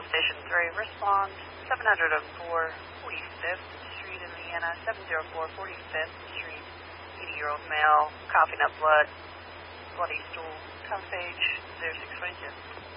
Station 3, respond 704 45th Street, Indiana, 704 45th Street, 80-year-old male, coughing up blood, bloody stool, cuff page 0622.